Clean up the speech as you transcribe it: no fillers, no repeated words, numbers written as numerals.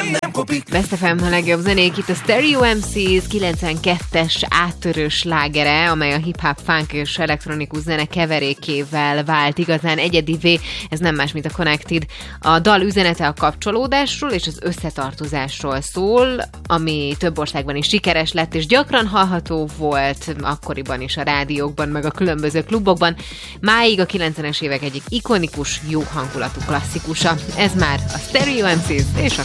nem kopik. Best FM a legjobb zenék, itt a Stereo MCs 92-es áttörő slágere, amely a hip-hop, funk és elektronikus zene keverékével vált igazán egyedivé. Ez nem más, mint a Connected. A dal üzenete a kapcsolódásról és az összetartozásról szól, ami több országban is sikeres lett, és gyakran hallható volt akkoriban is a rádiókban, meg a különböző klubokban. Máig a 90-es évek egyik ikonikus, jó hangulatú klasszikusa. Ez már a Stereo MCs és a